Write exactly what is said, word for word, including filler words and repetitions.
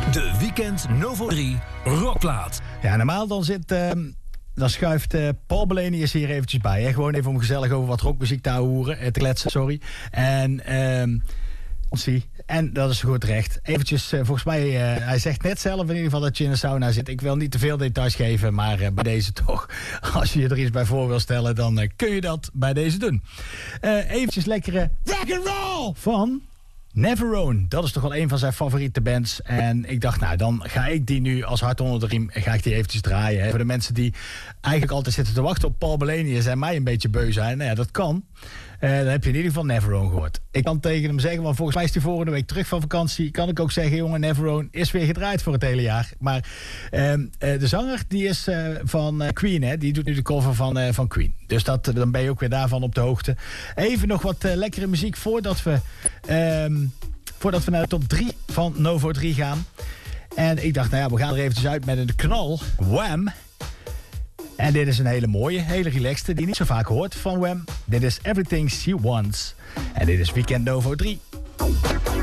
De Weekend Novo drie Rockplaat. Ja, normaal dan zit... Uh, dan schuift uh, Paul Belenius hier eventjes bij. Hè? Gewoon even om gezellig over wat rockmuziek te horen. Uh, te kletsen, sorry. En... Uh, zie. En dat is goed recht. Eventjes, uh, volgens mij, uh, hij zegt net zelf in ieder geval dat je in een sauna zit. Ik wil niet te veel details geven, maar uh, bij deze toch. Als je je er iets bij voor wil stellen, dan uh, kun je dat bij deze doen. Uh, eventjes lekkere rock'n'roll van Neverone. Dat is toch wel een van zijn favoriete bands. En ik dacht, nou, dan ga ik die nu als hart onder de riem, ga ik die eventjes draaien. Hè. Voor de mensen die eigenlijk altijd zitten te wachten op Paul Belenius en mij een beetje beu zijn. Nou ja, dat kan. Uh, dan heb je in ieder geval Neverone gehoord. Ik kan tegen hem zeggen, want volgens mij is hij volgende week terug van vakantie. Kan ik ook zeggen, jongen, Neverone is weer gedraaid voor het hele jaar. Maar uh, uh, de zanger, die is uh, van uh, Queen, hè. Die doet nu de cover van, uh, van Queen. Dus dat, dan ben je ook weer daarvan op de hoogte. Even nog wat uh, lekkere muziek voordat we, uh, voordat we naar de top drie van Novo drie gaan. En ik dacht, nou ja, we gaan er eventjes uit met een knal. Wham! En dit is een hele mooie, hele relaxte, die je niet zo vaak hoort van Wham. Dit is Everything She Wants. En dit is Weekend Novo drie.